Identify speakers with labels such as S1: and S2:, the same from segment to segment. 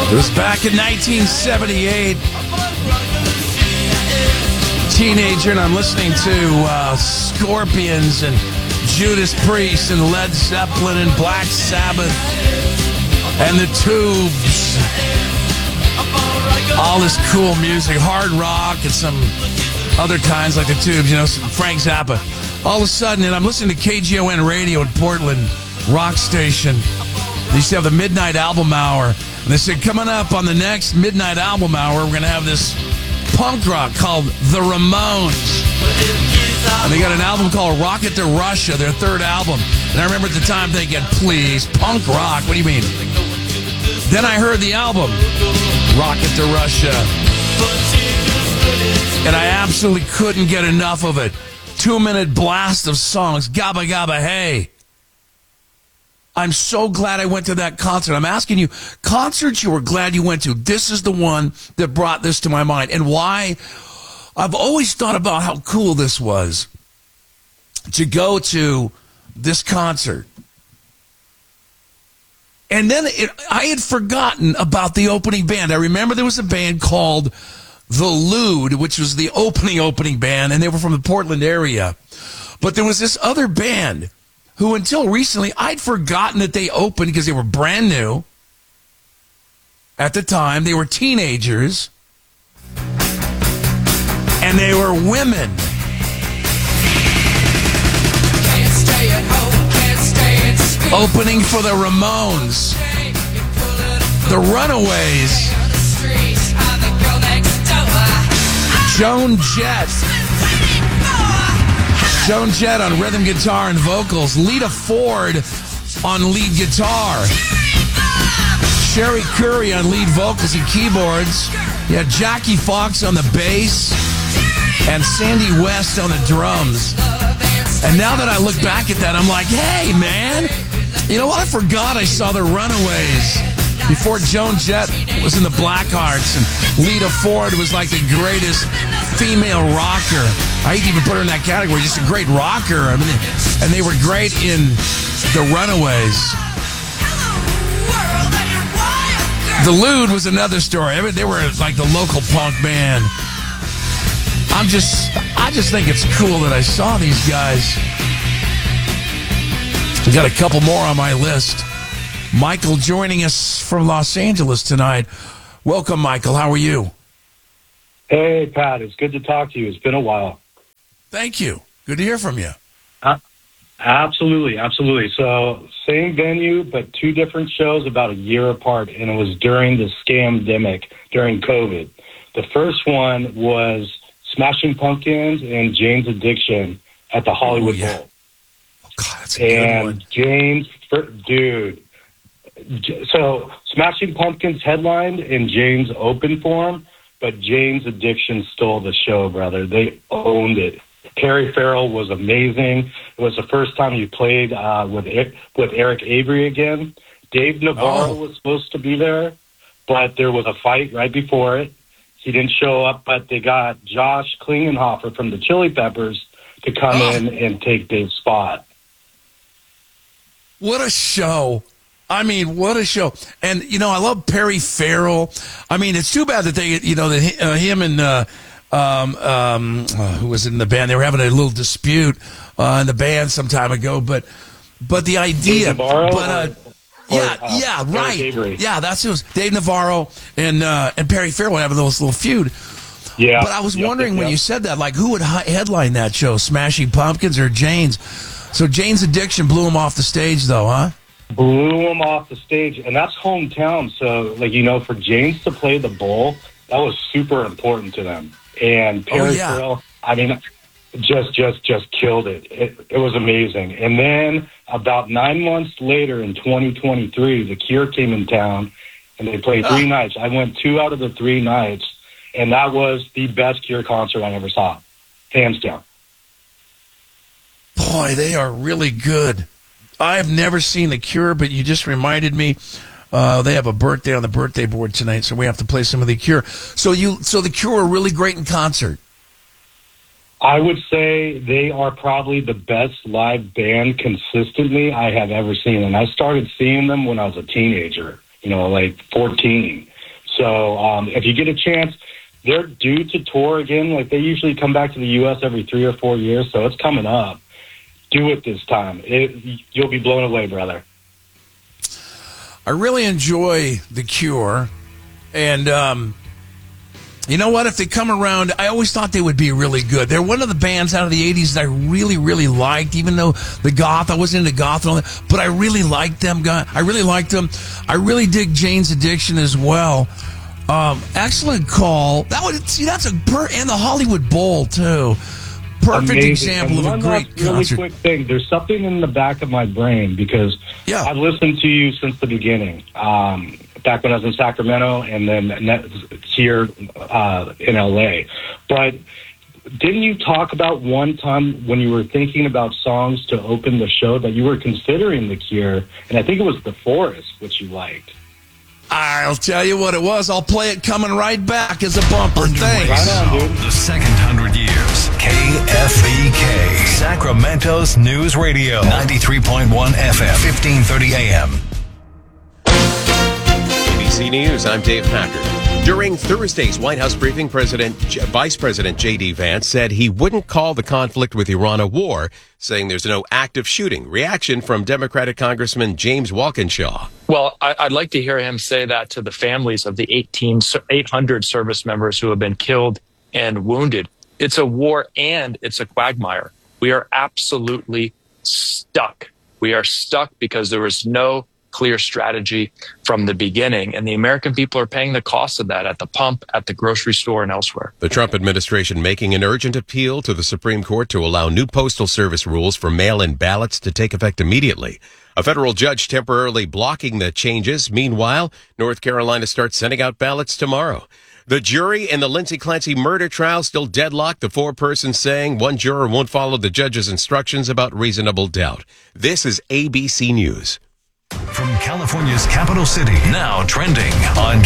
S1: It was back in 1978. Teenager, and I'm listening to Scorpions and Judas Priest and Led Zeppelin and Black Sabbath and the Tubes. All this cool music, hard rock and some other kinds like the Tubes, you know, some Frank Zappa. All of a sudden, and I'm listening to KGON Radio in Portland, rock station. They used to have the Midnight Album Hour. And they said, coming up on the next Midnight Album Hour, we're going to have this punk rock called The Ramones. And they got an album called Rocket to Russia, their third album. And I remember at the time thinking, please, punk rock, what do you mean? Then I heard the album, Rocket to Russia. And I absolutely couldn't get enough of it. 2-minute blast of songs, Gabba Gabba Hey. I'm so glad I went to that concert. I'm asking you, concerts you were glad you went to. This is the one that brought this to my mind. And why? I've always thought about how cool this was to go to this concert. And then I had forgotten about the opening band. I remember there was a band called The Lude, which was the opening band, and they were from the Portland area. But there was this other band who until recently, I'd forgotten that they opened because they were brand new. At the time, they were teenagers. And they were women.
S2: Can't stay at home, can't stay at school.
S1: Opening for the Ramones. The Runaways. Joan Jett. Joan Jett on rhythm guitar and vocals. Lita Ford on lead guitar. Sherry Curry on lead vocals and keyboards. You had Jackie Fox on the bass. And Sandy West on the drums. And now that I look back at that, I'm like, hey, man. You know what? I forgot I saw the Runaways before Joan Jett was in the Blackhearts. And Lita Ford was like the greatest female rocker. I hate to even put her in that category. Just a great rocker. I mean, and they were great in the Runaways. The Lude was another story. I mean, they were like the local punk band. I just think it's cool that I saw these guys. We got a couple more on my list. Michael joining us from Los Angeles tonight. Welcome, Michael. How are you?
S3: Hey, Pat. It's good to talk to you. It's been a while.
S1: Thank you. Good to hear from you.
S3: Absolutely. So, same venue, but two different shows about a year apart, and it was during the scamdemic, during COVID. The first one was Smashing Pumpkins and Jane's Addiction at the Hollywood Bowl.
S1: Oh, God, that's a good one.
S3: James, dude. So, Smashing Pumpkins headlined and Jane's opened for him, but Jane's Addiction stole the show, brother. They owned it. Perry Farrell was amazing. It was the first time he played with Eric Avery again. Dave Navarro was supposed to be there, but there was a fight right before it. He didn't show up, but they got Josh Klingenhofer from the Chili Peppers to come in and take Dave's spot.
S1: What a show. I mean, what a show. And, you know, I love Perry Farrell. I mean, it's too bad that they, you know, that him and who was in the band, they were having a little dispute in the band some time ago, but the idea,
S3: Dave Navarro
S1: right. Yeah, that's who it was. Dave Navarro and Perry Farrell having those little feud.
S3: Yeah.
S1: But I was wondering when you said that, like, who would headline that show, Smashing Pumpkins or Jane's? So Jane's Addiction blew him off the stage, though, huh?
S3: Blew him off the stage, and that's hometown. So, like, you know, for Jane's to play the Bowl, that was super important to them. And Perry Farrell, I mean, just killed it. It was amazing. And then about 9 months later in 2023, The Cure came in town, and they played 3 nights. I went 2 out of the 3 nights, and that was the best Cure concert I ever saw, hands down.
S1: Boy, they are really good. I have never seen The Cure, but you just reminded me. They have a birthday on the birthday board tonight, so we have to play some of The Cure. So The Cure are really great in concert.
S3: I would say they are probably the best live band consistently I have ever seen. And I started seeing them when I was a teenager, you know, like 14. So if you get a chance, they're due to tour again. Like, they usually come back to the U.S. every 3 or 4 years, so it's coming up. Do it this time. You'll be blown away, brother.
S1: I really enjoy The Cure, and you know what? If they come around, I always thought they would be really good. They're one of the bands out of the 80s that I really, really liked, even though I wasn't into goth and all that, but I really liked them. I really liked them. I really dig Jane's Addiction as well. Excellent call. That's and the Hollywood Bowl, too. Perfect
S3: Amazing.
S1: example of a great
S3: really
S1: concert.
S3: Quick thing. There's something in the back of my brain because I've listened to you since the beginning. Back when I was in Sacramento and then here in LA. But didn't you talk about one time when you were thinking about songs to open the show that you were considering The Cure, and I think it was The Forest, which you liked?
S1: I'll tell you what it was. I'll play it coming right back as a bumper.
S4: Underway
S1: Thanks.
S4: now, the second 100 years. KFBK, Sacramento's News Radio. 93.1 FM, 1530 AM.
S5: ABC News, I'm Dave Packard. During Thursday's White House briefing, Vice President J.D. Vance said he wouldn't call the conflict with Iran a war, saying there's no active shooting. Reaction from Democratic Congressman James Walkinshaw.
S6: Well, I'd like to hear him say that to the families of the 800 service members who have been killed and wounded. It's a war and it's a quagmire. We are absolutely stuck. We are stuck because there was no clear strategy from the beginning, and the American people are paying the cost of that at the pump, at the grocery store, and elsewhere.
S5: The Trump administration making an urgent appeal to the Supreme Court to allow new Postal Service rules for mail-in ballots to take effect immediately. A federal judge temporarily blocking the changes. Meanwhile, North Carolina starts sending out ballots tomorrow. The jury in the Lindsay Clancy murder trial still deadlocked, the 4-person saying one juror won't follow the judge's instructions about reasonable doubt. This is ABC News.
S4: From California's capital city, now trending on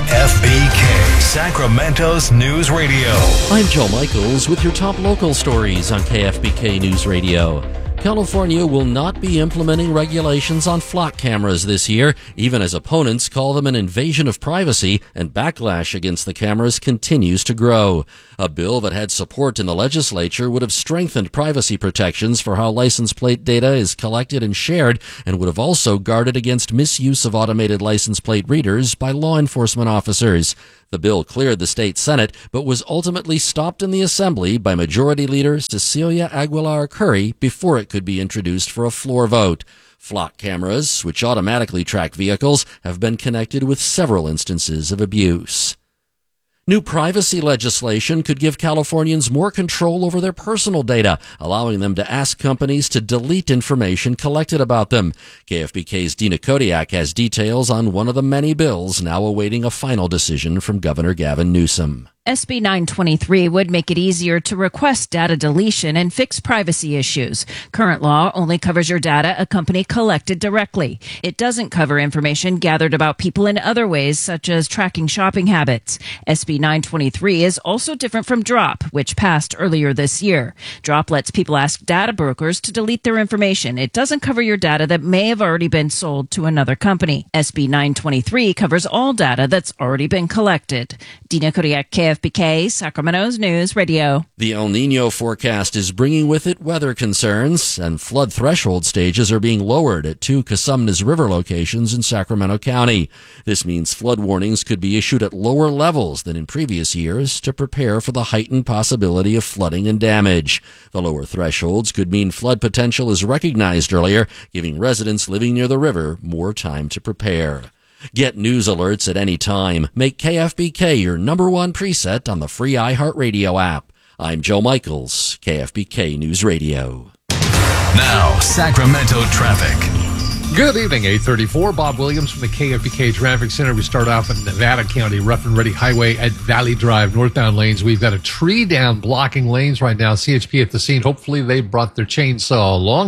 S4: KFBK, Sacramento's News Radio.
S7: I'm Joe Michaels with your top local stories on KFBK News Radio. California will not be implementing regulations on flock cameras this year, even as opponents call them an invasion of privacy, and backlash against the cameras continues to grow. A bill that had support in the legislature would have strengthened privacy protections for how license plate data is collected and shared, and would have also guarded against misuse of automated license plate readers by law enforcement officers. The bill cleared the state Senate, but was ultimately stopped in the Assembly by Majority Leader Cecilia Aguilar Curry before it could be introduced for a floor vote. Flock cameras, which automatically track vehicles, have been connected with several instances of abuse. New privacy legislation could give Californians more control over their personal data, allowing them to ask companies to delete information collected about them. KFBK's Dina Kodiak has details on one of the many bills now awaiting a final decision from Governor Gavin Newsom.
S8: SB 923 would make it easier to request data deletion and fix privacy issues. Current law only covers your data a company collected directly. It doesn't cover information gathered about people in other ways, such as tracking shopping habits. SB 923 is also different from DROP, which passed earlier this year. DROP lets people ask data brokers to delete their information. It doesn't cover your data that may have already been sold to another company. SB 923 covers all data that's already been collected. Dina Kodiak, KFBK, Sacramento's News Radio.
S7: The El Nino forecast is bringing with it weather concerns, and flood threshold stages are being lowered at 2 Cosumnes River locations in Sacramento County. This means flood warnings could be issued at lower levels than in previous years to prepare for the heightened possibility of flooding and damage. The lower thresholds could mean flood potential is recognized earlier, giving residents living near the river more time to prepare. Get news alerts at any time. Make KFBK your number one preset on the free iHeartRadio app. I'm Joe Michaels, KFBK News Radio.
S4: Now, Sacramento traffic.
S9: Good evening, 834. Bob Williams from the KFBK Traffic Center. We start off in Nevada County, Rough and Ready Highway at Valley Drive, northbound lanes. We've got a tree down blocking lanes right now. CHP at the scene. Hopefully they brought their chainsaw along.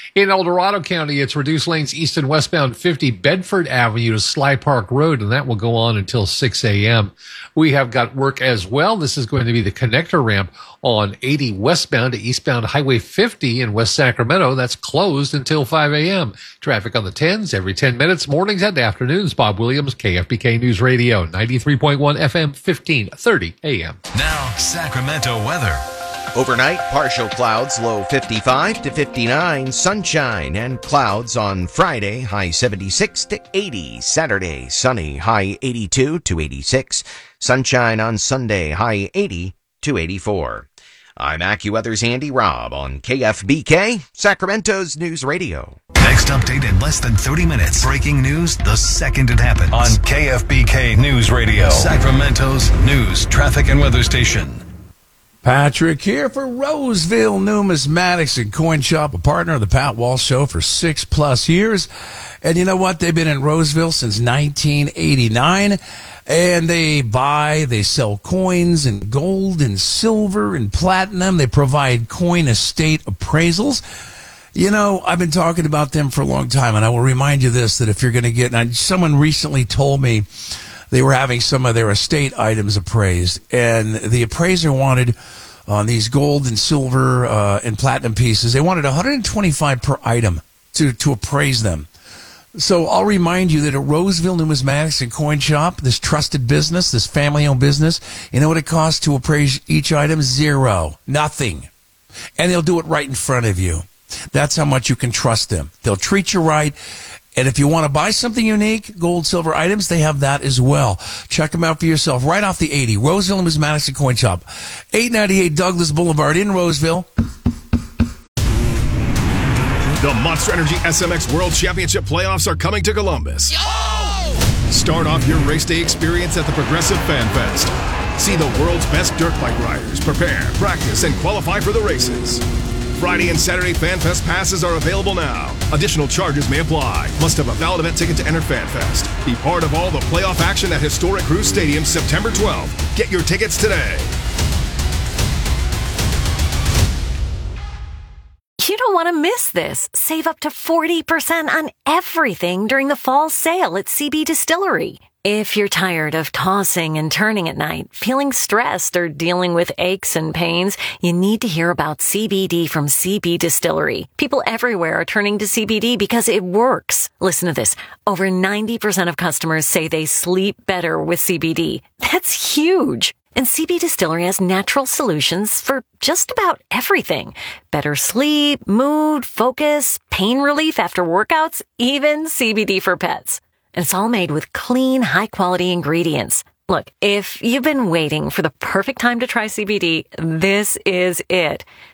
S9: In El Dorado County, it's reduced lanes east and westbound 50 Bedford Avenue to Sly Park Road, and that will go on until 6 a.m. We have got work as well. This is going to be the connector ramp on 80 westbound to eastbound Highway 50 in West Sacramento. That's closed until 5 a.m. Traffic on the 10s every 10 minutes, mornings and afternoons. Bob Williams, KFBK News Radio, 93.1 FM, 1530 a.m.
S4: Now, Sacramento weather.
S10: Overnight, partial clouds, low 55 to 59, sunshine and clouds on Friday, high 76 to 80. Saturday, sunny, high 82 to 86. Sunshine on Sunday, high 80 to 84. I'm AccuWeather's Andy Robb on KFBK, Sacramento's News Radio.
S4: Next update in less than 30 minutes. Breaking news the second it happens. On KFBK News Radio, Sacramento's news, traffic, and weather station.
S1: Patrick here for Roseville Numismatics and Coin Shop, a partner of the Pat Walsh Show for 6+ years. And you know what? They've been in Roseville since 1989. And they sell coins and gold and silver and platinum. They provide coin estate appraisals. You know, I've been talking about them for a long time, and I will remind you this, that if you're going to get, and someone recently told me they were having some of their estate items appraised, and the appraiser wanted on these gold and silver and platinum pieces, they wanted $125 per item to appraise them. So I'll remind you that at Roseville Numismatics and Coin Shop, this trusted business, this family-owned business, you know what it costs to appraise each item? $0. Nothing. And they'll do it right in front of you. That's how much you can trust them. They'll treat you right. And if you want to buy something unique, gold, silver items, they have that as well. Check them out for yourself. Right off the 80, Roseville Numismatics and Coin Shop, 898 Douglas Boulevard in Roseville.
S11: The Monster Energy SMX World Championship playoffs are coming to Columbus. Start off your race day experience at the Progressive Fan Fest. See the world's best dirt bike riders prepare, practice, and qualify for the races. Friday and Saturday Fan Fest passes are available now. Additional charges may apply. Must have a valid event ticket to enter Fan Fest. Be part of all the playoff action at Historic Cruise Stadium September 12th. Get your tickets today.
S12: You don't want to miss this. Save up to 40% on everything during the fall sale at CB Distillery. If you're tired of tossing and turning at night, feeling stressed, or dealing with aches and pains, you need to hear about CBD from CB Distillery. People everywhere are turning to CBD because it works. Listen to this. Over 90% of customers say they sleep better with CBD. That's huge. And CB Distillery has natural solutions for just about everything. Better sleep, mood, focus, pain relief after workouts, even CBD for pets. And it's all made with clean, high-quality ingredients. Look, if you've been waiting for the perfect time to try CBD, this is it.